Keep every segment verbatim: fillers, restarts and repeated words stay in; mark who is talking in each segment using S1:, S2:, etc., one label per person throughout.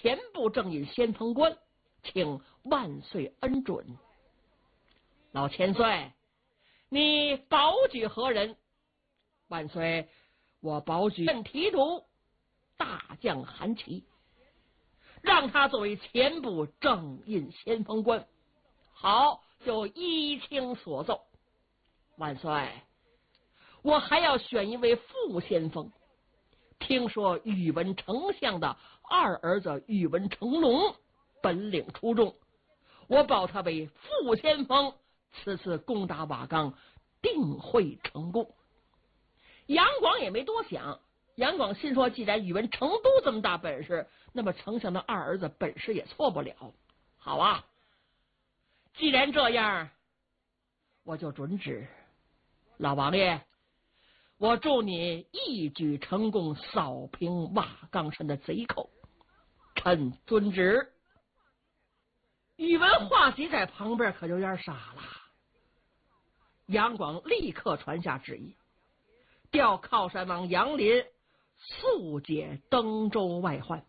S1: 前部正印先锋官，请万岁恩准。老千岁，你保举何人？万岁，我保举镇提督大将韩琦，让他作为前部正印先锋官。好，就依卿所奏。万岁，我还要选一位副先锋。听说宇文丞相的二儿子宇文成龙本领出众，我保他为副先锋，此次攻打瓦岗定会成功。杨广也没多想，杨广心说，既然宇文成都这么大本事，那么丞相的二儿子本事也错不了。好啊，既然这样，我就准旨。老王爷，我祝你一举成功，扫平瓦岗山的贼寇。臣遵旨。宇文化及在旁边可就有点傻了。杨广立刻传下旨意，调靠山王杨林速解登州外患。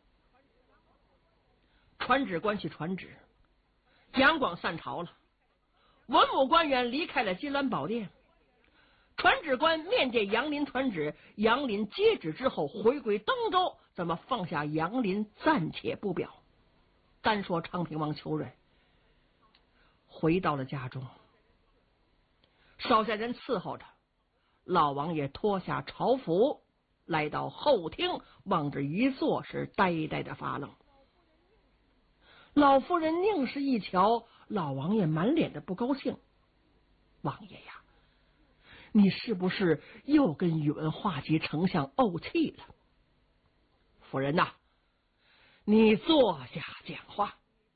S1: 传旨官去传旨，杨广散朝了。文武官员离开了金銮宝殿。传旨官面见杨林传旨，杨林接旨之后回归登州，怎么放下杨林暂且不表，单说昌平王邱瑞回到了家中，手下人伺候着，老王爷脱下朝服，来到后厅，望着一坐，是呆呆的发愣。老夫人宁氏一瞧，老王爷满脸的不高兴。王爷呀，你是不是又跟宇文化及丞相怄气了？夫人呐，你坐下讲话。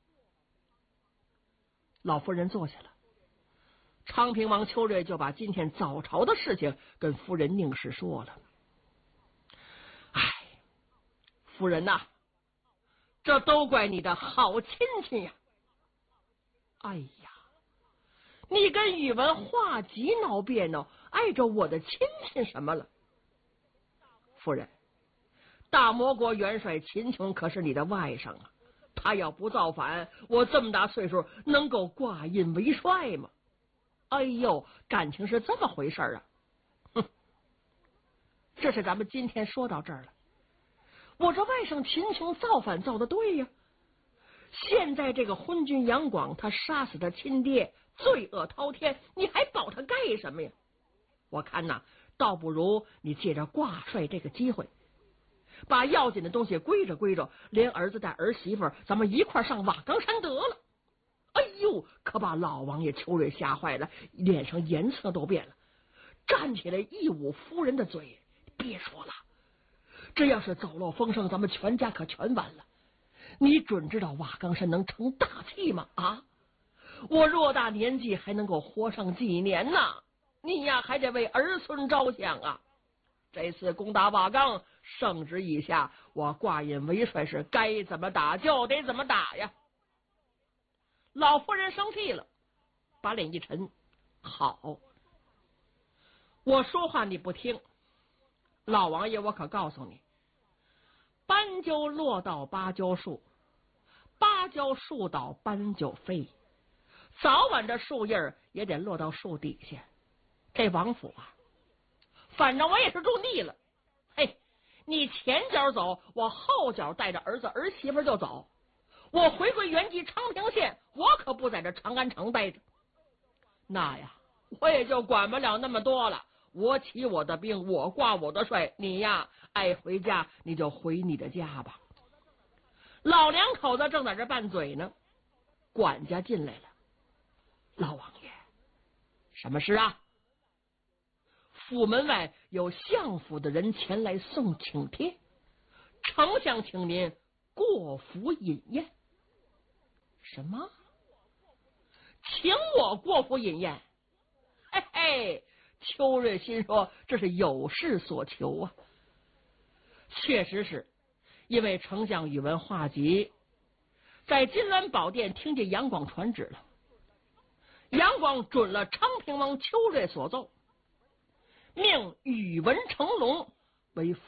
S1: 老夫人坐下了，昌平王邱瑞就把今天早朝的事情跟夫人宁氏说了。哎，夫人呐，这都怪你的好亲戚呀！哎呀，你跟宇文化及闹别扭，碍着我的亲戚什么了？夫人，大魔国元帅秦琼可是你的外甥啊，他要不造反，我这么大岁数能够挂印为帅吗？哎呦，感情是这么回事啊！哼，这是咱们今天说到这儿了。我这外甥秦琼造反造的对呀，现在这个昏君杨广他杀死他亲爹，罪恶滔天，你还保他干什么呀？我看呐，倒不如你借着挂帅这个机会，把要紧的东西归着归着，连儿子带儿媳妇咱们一块上瓦岗山得了。哎呦，可把老王爷邱瑞吓坏了，脸上颜色都变了，站起来一捂夫人的嘴，别说了，这要是走漏风声，咱们全家可全完了。你准知道瓦岗山能成大器吗？啊，我偌大年纪还能够活上几年呢？你呀还得为儿孙着想啊！这次攻打瓦岗，圣旨已下，我挂印为帅是该怎么打就得怎么打呀！老夫人生气了，把脸一沉，好，我说话你不听，老王爷我可告诉你，斑鸠落到芭蕉树，芭蕉树倒斑鸠飞，早晚这树叶也得落到树底下。这王府啊，反正我也是种地了。嘿，你前脚走，我后脚带着儿子儿媳妇就走。我回归原籍昌平县，我可不在这长安城待着。那呀，我也就管不了那么多了。我起我的兵，我挂我的帅，你呀爱回家你就回你的家吧。老两口子正在这拌嘴呢，管家进来了。老王爷，什么事啊？府门外有相府的人前来送请帖，丞相请您过府饮宴。什么？请我过府饮宴？嘿嘿，邱瑞心说这是有事所求啊。确实是因为丞相宇文化及在金銮宝殿听见杨广传旨了，杨广准了昌平王邱瑞所奏，命宇文成龙为